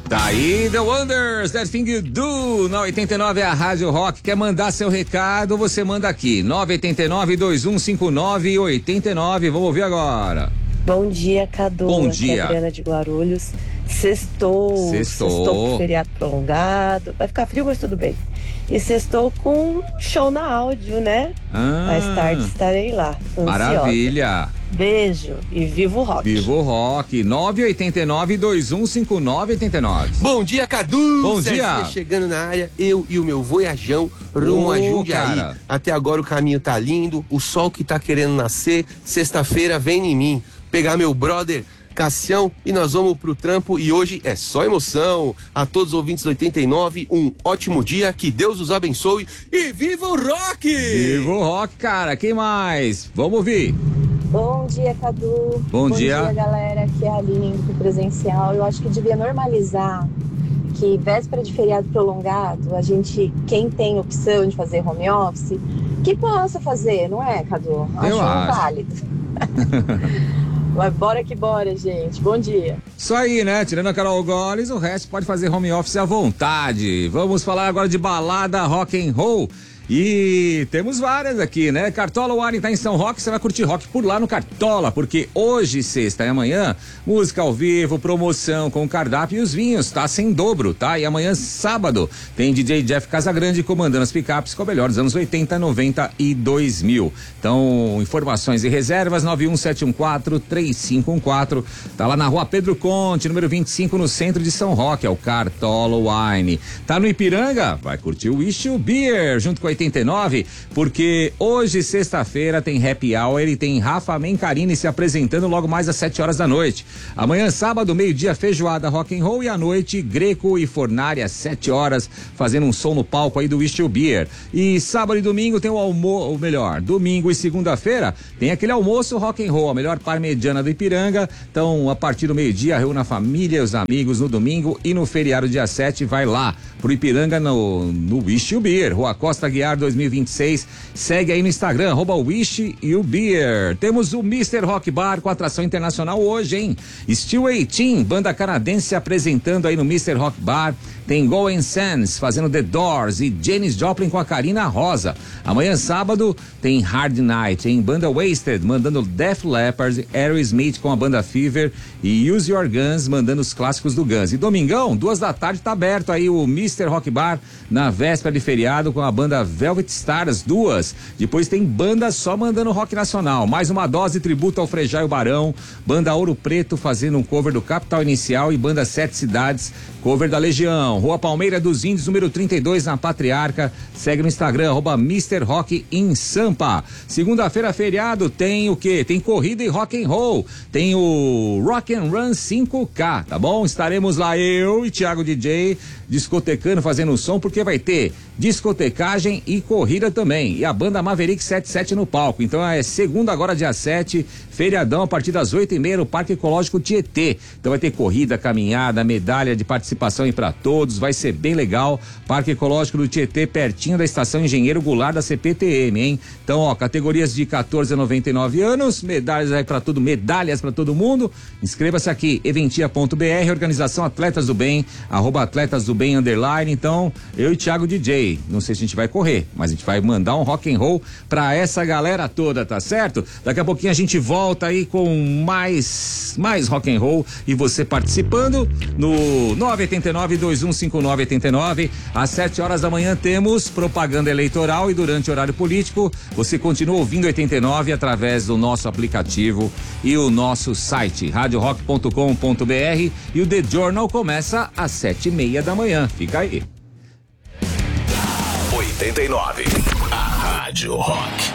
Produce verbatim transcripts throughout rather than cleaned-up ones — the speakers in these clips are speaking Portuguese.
Tá aí, The Wonders, That Thing You Do, na oitenta e nove é a Rádio Rock. Quer mandar seu recado, você manda aqui, nove oito nove, dois um cinco nove, oito nove. Vamos ouvir agora. Bom dia, Cadu. Bom Aqui dia. é a Adriana de Guarulhos. Sextou. Sextou. Sextou com feriado prolongado. Vai ficar frio, mas tudo bem. E sextou com show na áudio, né? Ah, Mais tarde estarei lá. Ansiosa. Maravilha. Beijo e viva o rock. Viva o rock, nove oito nove, dois um cinco nove, oito nove. Bom dia, Cadu! Bom Cezinha dia. chegando na área, eu e o meu voyajão rumo Ô, a Jundiaí. cara. Até agora o caminho tá lindo, o sol que tá querendo nascer, sexta-feira vem em mim. Pegar meu brother Cassião e nós vamos pro trampo e hoje é só emoção. A todos os ouvintes do oitenta e nove, um ótimo dia, que Deus os abençoe e viva o rock! Viva o rock, cara, quem mais? Vamos ouvir. Bom dia, Cadu. Bom dia. Bom dia, galera. Aqui é a Aline indo pro presencial. Eu acho que devia normalizar que véspera de feriado prolongado, a gente, quem tem opção de fazer home office, que possa fazer, não é, Cadu? Acho, Eu acho. válido. Mas bora que bora, gente. Bom dia. Isso aí, né? Tirando a Carol Goles, o resto pode fazer home office à vontade. Vamos falar agora de balada rock and roll. E temos várias aqui, né? Cartola Wine tá em São Roque, você vai curtir rock por lá no Cartola, porque hoje, sexta e amanhã, música ao vivo, promoção com cardápio e os vinhos, tá sem dobro, tá? E amanhã, sábado, tem D J Jeff Casagrande comandando as picapes com o melhor dos anos oitenta, noventa e dois mil. Então, informações e reservas, nove um sete um quatro, três cinco um quatro, tá lá na rua Pedro Conte, número vinte e cinco, no centro de São Roque, é o Cartola Wine. Tá no Ipiranga? Vai curtir o Wish You Beer, junto com a oitenta e nove, porque hoje, sexta-feira, tem Happy Hour e tem Rafa Mencarini se apresentando logo mais às sete horas da noite. Amanhã, sábado, meio-dia, feijoada rock and roll e à noite, Greco e Fornari às sete horas, fazendo um som no palco aí do Wish You Beer. E sábado e domingo tem o almoço, ou melhor, domingo e segunda-feira tem aquele almoço rock and roll, a melhor parmegiana do Ipiranga. Então, a partir do meio-dia, reúna a família e os amigos no domingo e no feriado dia sete, vai lá pro Ipiranga no, no Wish You Beer, Rua Costa Guiar dois mil e vinte e seis. Segue aí no Instagram, arroba Wish You Beer. Temos o mister Rock Bar com atração internacional hoje, hein? Steel oitenta, banda canadense apresentando aí no mister Rock Bar. Tem Going Sands fazendo The Doors e Janis Joplin com a Karina Rosa. Amanhã, sábado, tem Hard Night, em banda Wasted, mandando Def Leppard, Aerosmith com a banda Fever e Use Your Guns, mandando os clássicos do Guns. E domingão, duas da tarde, tá aberto aí o mister Rock Bar, na véspera de feriado, com a banda Velvet Stars, duas. Depois tem banda só mandando rock nacional. Mais uma dose tributo ao Frejá e o Barão. Banda Ouro Preto fazendo um cover do Capital Inicial e banda Sete Cidades, cover da Legião. Rua Palmeira dos Índios, número trinta e dois, na Patriarca. Segue no Instagram, arroba mister Rock em Sampa. Segunda-feira, feriado, tem o quê? Tem corrida e rock and roll. Tem o Rock and Run cinco K, tá bom? Estaremos lá, eu e Thiago D J, discotecando, fazendo um som, porque vai ter discotecagem e corrida também. E a banda Maverick setenta e sete no palco. Então é segunda, agora dia sete, feriadão, a partir das oito e meia no Parque Ecológico Tietê. Então vai ter corrida, caminhada, medalha de participação aí pra todos, vai ser bem legal. Parque Ecológico do Tietê, pertinho da Estação Engenheiro Goulart da C P T M, hein? Então, ó, categorias de quatorze a noventa e nove anos, medalhas aí pra tudo, medalhas pra todo mundo. Inscreva-se aqui, eventia ponto b r, organização Atletas do Bem, arroba Atletas do Bem, underline. Então, eu e Thiago D J, não sei se a gente vai correr, mas a gente vai mandar um rock and roll pra essa galera toda, tá certo? Daqui a pouquinho a gente volta aí com mais, mais rock and roll e você participando no nove oito nove, dois um cinco nove, oito nove. Às sete horas da manhã temos propaganda eleitoral e durante o horário político você continua ouvindo oitenta e nove através do nosso aplicativo e o nosso site rádio rock ponto com ponto b r, e o The Journal começa às sete e meia da manhã. Fica aí. oitenta e nove, a Rádio Rock.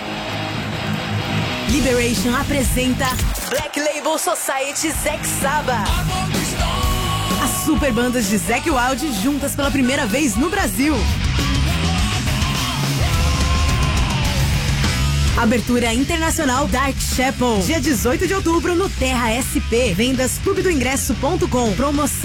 Liberation apresenta Black Label Society Zack Sabbath. As super bandas de Zack Wild juntas pela primeira vez no Brasil. Abertura internacional Dark Chapel, dia dezoito de outubro no Terra S P. Vendas clube do ingresso ponto com. Promoção